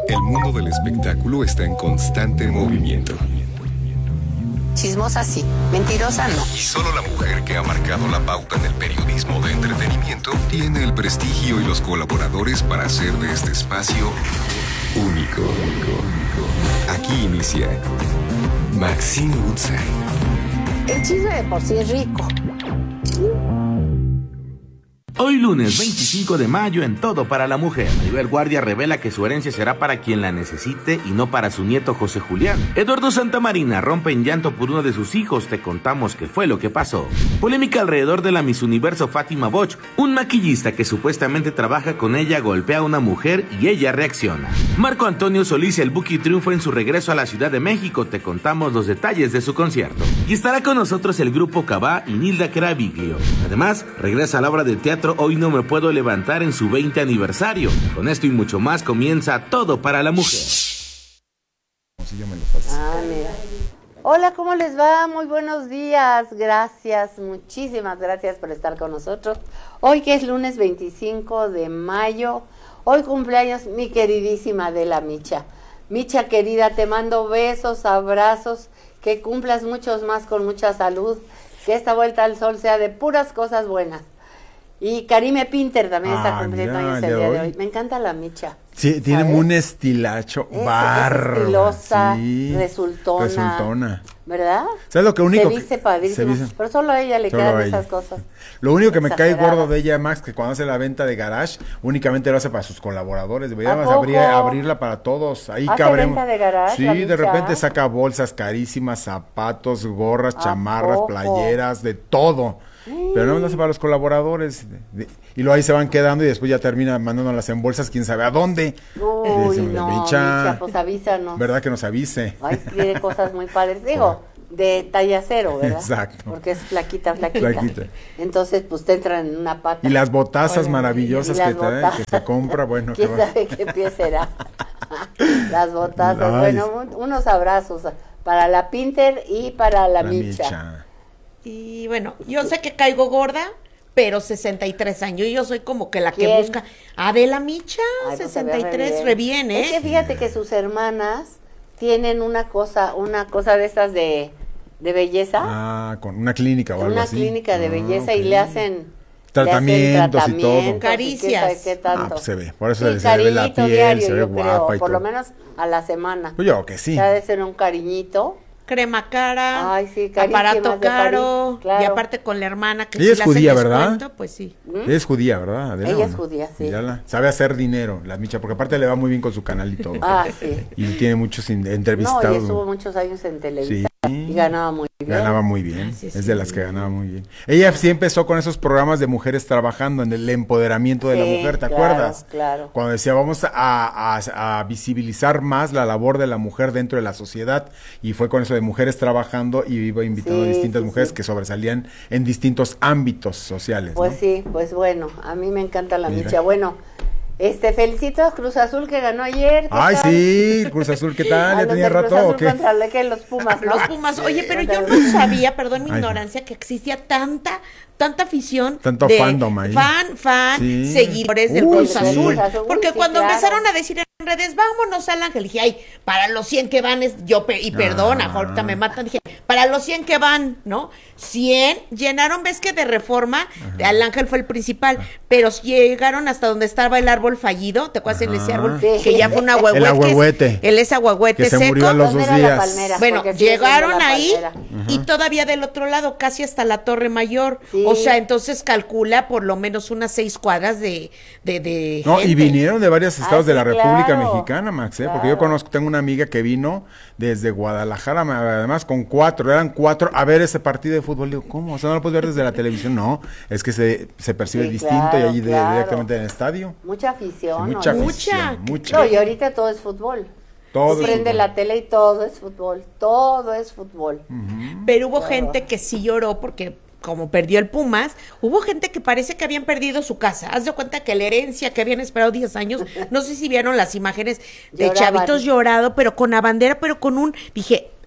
El mundo del espectáculo está en constante movimiento. Chismosa sí, mentirosa no. Y solo la mujer que ha marcado la pauta en el periodismo de entretenimiento tiene el prestigio y los colaboradores para hacer de este espacio único. Aquí inicia Maxine Woodside. El chisme de por sí es rico. Hoy lunes 25 de mayo en Todo para la Mujer, Maribel Guardia revela que su herencia será para quien la necesite y no para su nieto José Julián. Eduardo Santamarina rompe en llanto por uno de sus hijos, te contamos qué fue lo que pasó. Polémica alrededor de la Miss Universo Fátima Boch, un maquillista que supuestamente trabaja con ella golpea a una mujer y ella reacciona. Marco Antonio Solís y el Buki triunfa en su regreso a la Ciudad de México, te contamos los detalles de su concierto. Y estará con nosotros el grupo Cabá y Nilda Caraviglio. Además, regresa a la obra de teatro Hoy no me puedo levantar en su 20 aniversario. Con esto y mucho más comienza Todo para la Mujer. Mira. Hola, ¿cómo les va? Muy buenos días. Gracias, muchísimas gracias por estar con nosotros. Hoy que es lunes 25 de mayo, hoy cumpleaños mi queridísima Adela Micha. Micha querida, te mando besos, abrazos, que cumplas muchos más con mucha salud, que esta vuelta al sol sea de puras cosas buenas. Y Karime Pinter también está cumpliendo años el día de hoy. Me encanta la Micha. Sí, tiene un estilacho bárbaro. Es estilosa, sí, resultona. ¿Verdad? ¿Sabes lo que único? Se viste padrísimo. Pero solo a ella le quedan esas cosas. Lo único que me cae gordo de ella, Max, que cuando hace la venta de garage, únicamente lo hace para sus colaboradores. Deberíamos abrirla para todos. Ahí cabremos. ¿Venta de garage? Sí, de repente saca bolsas carísimas, zapatos, gorras, chamarras, playeras, de todo. Pero no lo hace para los colaboradores. Y luego ahí se van quedando y después ya termina mandándolas en bolsas, quién sabe a dónde. Uy, no, Micha, pues avísanos. ¿Verdad que nos avise? Ay, tiene cosas muy padres. Digo, de talla cero, ¿verdad? Exacto. Porque es flaquita. Entonces, pues te entran en una pata. Y las botazas maravillosas que se compra, bueno. ¿Quién sabe qué pie será? Las botazas. Ay. Bueno, unos abrazos para la Pinter y para la Micha. Y bueno, yo sé que caigo gorda, pero 63 años. Yo soy como que la que busca. Adela Micha, ay, 63, pues re bien, ¿eh? Es que fíjate que sus hermanas tienen una cosa de estas de belleza. Con una clínica o algo así. Una clínica de belleza y le hacen tratamientos y todo. Caricias. Qué tanto. Pues se ve, por eso se ve la piel, diario, se ve guapa creo, y por todo. lo menos a la semana. Pues yo que sí. Ha de ser un cariñito. Crema cara, ay, sí, aparato caro, claro. Y aparte con la hermana que ella es judía, ¿verdad? Pues sí. Ella es judía, ¿verdad, Adela? Ella es judía, sí. Mírala. Sabe hacer dinero, la Micha, porque aparte le va muy bien con su canal y todo. Sí. Y tiene muchos entrevistados. No, ella estuvo muchos años en Televisa. Sí. Y ganaba muy bien. Ganaba muy bien, es de las que ganaba muy bien. Ella sí empezó con esos programas de mujeres trabajando en el empoderamiento de la mujer, ¿te acuerdas? Claro. Cuando decía, vamos a visibilizar más la labor de la mujer dentro de la sociedad, y fue con eso de mujeres trabajando y iba invitando a distintas mujeres que sobresalían en distintos ámbitos sociales. Pues ¿no? Sí, pues bueno, a mí me encanta la Micha. Bueno, felicito a Cruz Azul que ganó ayer. Ay, tal? Sí, Cruz Azul, ¿qué tal? ¿Ya tenía rato o qué? Contra los Pumas, ¿no? Los Pumas. Oye, pero yo no sabía, perdón mi ignorancia, que existía tanta afición. Tanto fandom ahí. Seguidores del Cruz Azul. Porque cuando empezaron a decir en redes, vámonos al Ángel, dije, ay, para los 100 que van, perdona, ahorita me matan, dije, para los 100 que van, ¿no? 100 llenaron, ves que de Reforma, al Ángel fue el principal, pero llegaron hasta donde estaba el árbol fallido, ¿te acuerdas en ese árbol? Sí. Que ya fue un ahuehuete. El ahuehuete. Es ahuehuete que seco. se murió a los 2 días. Palmera, bueno, llegaron ahí y todavía del otro lado, casi hasta la Torre Mayor. Sí. O sea, entonces calcula por lo menos unas 6 cuadras de no, gente. Y vinieron de varios estados de la República Mexicana, Max, porque yo tengo una amiga que vino desde Guadalajara, además eran 4 a ver ese partido de fútbol. Digo, ¿cómo? O sea, no lo puedes ver desde la televisión. No, es que se percibe distinto y allí directamente en el estadio. Mucha afición. Sí, mucha afición. No, y ahorita todo es fútbol. Todo prende la tele y todo es fútbol. Pero hubo gente que sí lloró porque como perdió el Pumas, hubo gente que parece que habían perdido su casa. Haz de cuenta que la herencia que habían esperado 10 años, no sé si vieron las imágenes de chavitos llorado, pero con la bandera, pero con dije,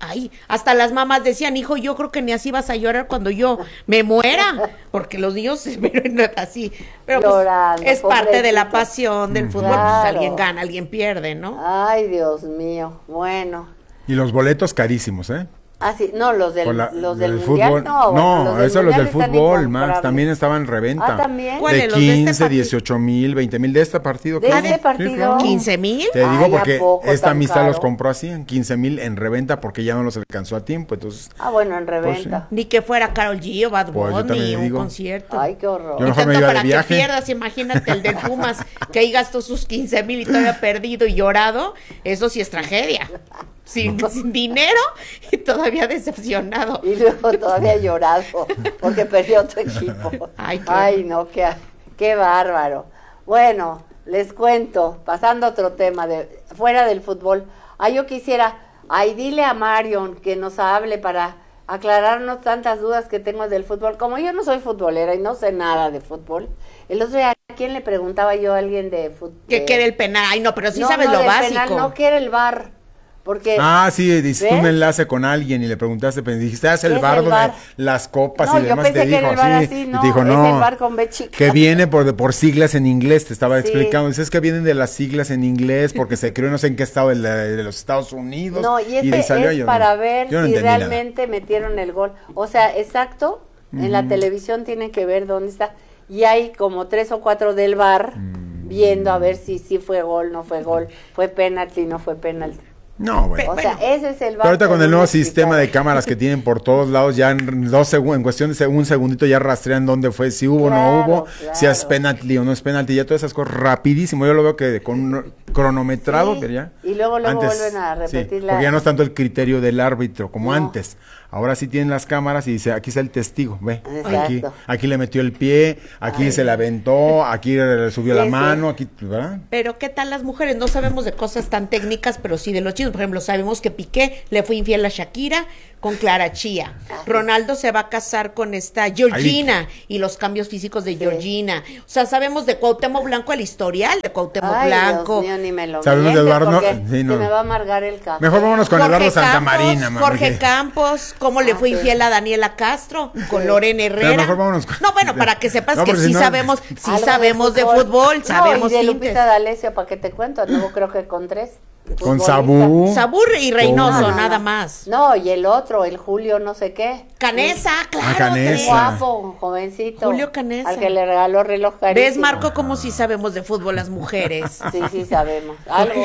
Ay, hasta las mamás decían, hijo, yo creo que ni así vas a llorar cuando yo me muera, porque los niños se ven así. Pero llorando, pues, es parte pobrecito. de la pasión del fútbol, Claro. pues alguien gana, alguien pierde, ¿no? Ay, Dios mío. Bueno. Y los boletos carísimos, ¿eh? Ah, sí, no, los del, Por los del fútbol. mundial, no. No, los del eso los del mundial están fútbol, incomprables. Max, también estaban en reventa. Ah, ¿también? De ¿Cuáles? ¿Los de este 15, partido? 18,000, 20,000 de este partido. ¿De claro. este partido? claro. 15,000. Te digo Ay, porque ¿a poco esta tan amistad caro? los compró así, en 15,000 en reventa porque ya no los alcanzó a tiempo, entonces... Ah, bueno, en reventa. Ni que fuera Karol G o Bad Pues yo Bunny, también un digo. concierto. Ay, qué horror. Yo Y mejor me tanto iba de para que viaje. pierdas, imagínate el del Pumas, que ahí gastó sus 15,000 y todavía perdido y llorado, eso sí es tragedia. Sin dinero y todavía decepcionado. Y luego todavía llorado porque perdió tu equipo. Ay, No, qué bárbaro. Bueno, les cuento, pasando a otro tema, fuera del fútbol. Yo quisiera, dile a Marion que nos hable para aclararnos tantas dudas que tengo del fútbol. Como yo no soy futbolera y no sé nada de fútbol, el otro día, ¿a quién le preguntaba yo a alguien de fútbol? Que quede el penal. Ay, no, pero sí No, sabes no, lo del básico. penal, no quiere el VAR. Porque sí, hiciste ¿ves? un enlace con alguien y le preguntaste, pero dijiste, haz ¿Qué el es bar el donde VAR? las copas No, y yo demás, y te pensé que dijo, era el VAR sí, así, y no, te dijo, es no, el VAR con B chica. que viene por siglas en inglés, te estaba Sí. explicando, dices que vienen de las siglas en inglés porque se creó no sé en qué estado de los Estados Unidos. No, y de ahí ese salió, es yo para no- ver yo no si entendí nada. realmente metieron el gol. O sea, exacto, en la televisión tienen que ver dónde está. Y hay como 3 o 4 del VAR viendo a ver si fue gol, no fue gol, fue penalti, no fue penalti. No, bueno. O sea, ese es el Pero VAR. ahorita con que el no nuevo me sistema de explicaron. cámaras que tienen por todos lados, ya en 2 segundos, en cuestión de un segundito ya rastrean dónde fue, si hubo o no Claro, hubo, si es claro. penalti o no es penalti, ya todas esas cosas rapidísimo. Yo lo veo que con un cronometrado, Sí, pero ya. y luego vuelven a repetir sí, la- porque ya no es tanto el criterio del árbitro como No. antes. Ahora sí tienen las cámaras y dice, aquí está el testigo, ve, Exacto. aquí le metió el pie, aquí se la aventó, aquí le subió Sí, la sí. mano, aquí, ¿verdad? Pero ¿qué tal las mujeres? No sabemos de cosas tan técnicas, pero sí de los chinos. Por ejemplo, sabemos que Piqué le fue infiel a Shakira con Clara Chía. Ronaldo se va a casar con esta Georgina y los cambios físicos de Georgina. O sea, sabemos de Cuauhtémoc Blanco el historial de Cuauhtémoc Ay, Blanco. Dios mío, ni me lo Sabemos de mientes, Eduardo, porque sí, no. se me va a amargar el café. Mejor vámonos con Eduardo Santa Campos, Marina, mamá, Jorge porque- Campos, cómo le fue sí. infiel a Daniela Castro con Lorena Herrera. mejor vámonos con- No, bueno, para que sepas No, que porque sí si no- sabemos, Algo de fútbol, No, sabemos y de tintes. Lupita D'Alessio, ¿para qué te cuento? Luego creo que con 3. Con futbolistas. Sabú. Sabur y Reynoso, No, no, nada no. más. No, y el otro, el Julio no sé qué. Canesa, claro. Canesa. tres. Guapo, jovencito. Julio Canesa. Al que le regaló reloj carísimo. ¿Ves, Marco, cómo sí sabemos de fútbol las mujeres? Sí sabemos. Algo.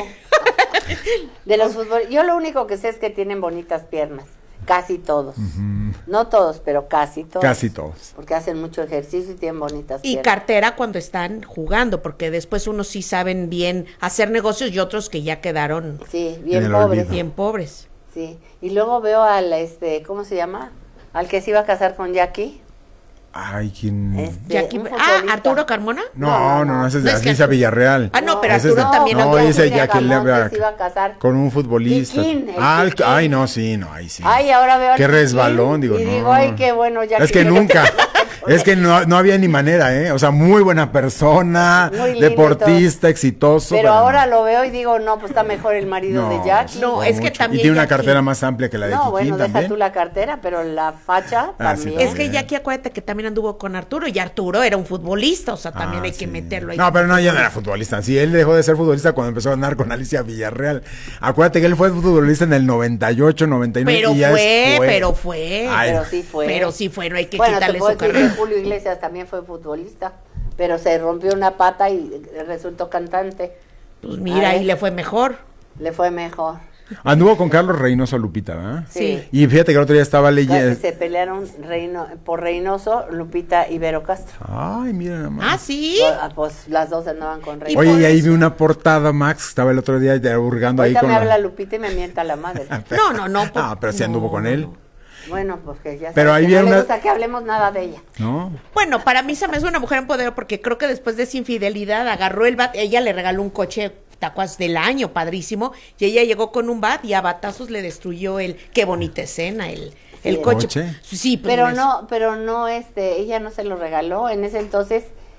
De los fútbol. Yo lo único que sé es que tienen bonitas piernas. Casi todos. No todos, pero casi todos. Casi todos. Porque hacen mucho ejercicio y tienen bonitas Y piernas. cartera cuando están jugando, porque después unos sí saben bien hacer negocios y otros que ya quedaron Sí, En bien el pobres. olvido. bien pobres. Sí. Y luego veo al, ¿cómo se llama? Al que se iba a casar con Jackie. Ay, ¿quién? Jackie- Un futbolista. Arturo Carmona. No, ese es de No, es que Alicia Villarreal. Ah, no, pero Ese es de- Arturo también No, anduvo- ese Julia Jackie Gamonte Lebra- se iba a casar. con un futbolista. Piquín, el Piquín. Ay, no, sí, no, ahí sí. Ay, ahora veo al Qué Piquín resbalón, digo, y no. digo, ay, qué bueno, Jackie. Es que nunca, es que no había ni manera, ¿eh? O sea, muy buena persona, Muy lindo y deportista, todo. exitoso. Pero no. ahora lo veo y digo, no, pues está mejor el marido No, de Jackie. No, es que mucho. también Y tiene una Jackie- cartera más amplia que la de No, Kikín bueno, deja también. tú la cartera, pero la facha Ah, sí, también. Es que Bien. Jackie, acuérdate que también anduvo con Arturo y Arturo era un futbolista, o sea, también hay que sí. meterlo ahí. No, pero no, ya no era futbolista. Sí, él dejó de ser futbolista cuando empezó a andar con Alicia Villarreal. Acuérdate que él fue futbolista en el 98, 99. Pero y ya fue. Ay, Pero sí fue. Pero sí fue, no hay que Bueno, te quitarle puedo su decir que carrera. Julio Iglesias también fue futbolista, pero se rompió una pata y resultó cantante. Pues mira, Ay. ahí le fue mejor. Le fue mejor. Anduvo con Carlos Reynoso Lupita, ¿verdad? Sí. Y fíjate que el otro día estaba leyendo. Se pelearon por Reynoso, Lupita y Vero Castro. Ay, mira nada más. Ah, sí. Pues las dos andaban con Reynoso. Oye, por y ahí eso- vi una portada, Max, estaba el otro día ya hurgando ahí Ahorita con me la- habla Lupita y me mienta la madre. No. Ah, pero sí anduvo con él, Bueno, pues que ya Pero sabes ahí que viene no una- le gusta que hablemos nada de ella. ¿no? Bueno, para mí se me hace una mujer empoderada porque creo que después de esa infidelidad agarró el bat, ella le regaló un coche tacuas del año, padrísimo, y ella llegó con un bat y a batazos le destruyó qué bonita escena, el ¿El coche. coche? Sí, pues Pero no, ella no se lo regaló. En ese entonces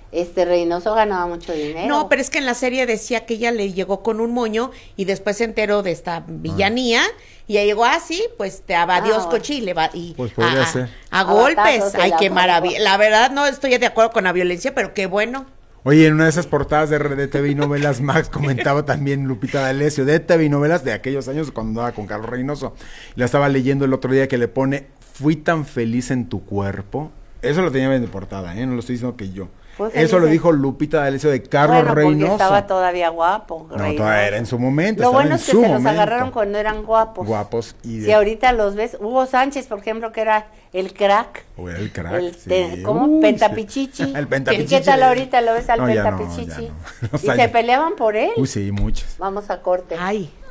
Reynoso ganaba mucho dinero. No, pero es que en la serie decía que ella le llegó con un moño y después se enteró de esta villanía y ella llegó así, pues te adiós coche y le va y pues podría ser. A golpes. Ay, qué maravilla. La verdad no estoy de acuerdo con la violencia, pero qué bueno. Oye, en una de esas portadas de TV y Novelas, Max comentaba también Lupita D'Alessio, de TV y Novelas de aquellos años cuando andaba con Carlos Reynoso. La estaba leyendo el otro día que le pone, fui tan feliz en tu cuerpo. Eso lo tenía en de portada, no lo estoy diciendo que yo. Eso lo dijo Lupita D'Alessio de Carlos Reynoso. Porque estaba todavía guapo. No, todavía era en su momento. Lo bueno es que se los agarraron cuando eran guapos. Guapos. Si ahorita los ves, Hugo Sánchez, por ejemplo, que era el crack. O era el crack, ¿Cómo? Pentapichichi. Sí. El Pentapichichi. ¿Qué tal ahorita lo ves al Pentapichichi? No, y se peleaban por él. Sí, muchos. Vamos a corte. Ay.